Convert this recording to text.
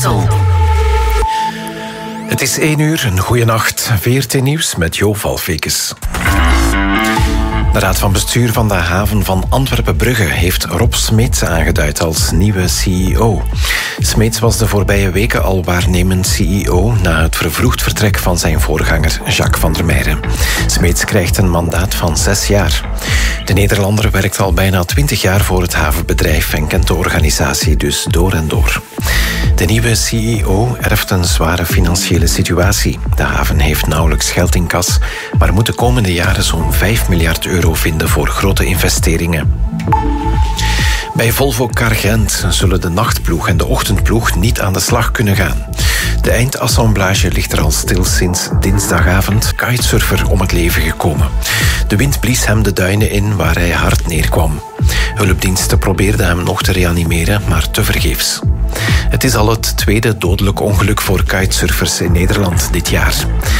Brussel. Het is 1 uur, een goeie nacht. VRT Nieuws met Jo Valfekes. De Raad van Bestuur van de haven van Antwerpen-Brugge heeft Rob Smeets aangeduid als nieuwe CEO. Smeets was de voorbije weken al waarnemend CEO na het vervroegd vertrek van zijn voorganger Jacques van der Meijeren. Smeets krijgt een mandaat van 6 jaar. De Nederlander werkt al bijna 20 jaar voor het havenbedrijf en kent de organisatie dus door en door. De nieuwe CEO erft een zware financiële situatie. De haven heeft nauwelijks geld in kas, maar moet de komende jaren zo'n 5 miljard euro vinden voor grote investeringen. Bij Volvo Car Gent zullen de nachtploeg en de ochtendploeg niet aan de slag kunnen gaan. De eindassemblage ligt er al stil sinds dinsdagavond, kitesurfer om het leven gekomen. De wind blies hem de duinen in waar hij hard neerkwam. Hulpdiensten probeerden hem nog te reanimeren, maar tevergeefs. Het is al het tweede dodelijk ongeluk voor kitesurfers in Nederland dit jaar.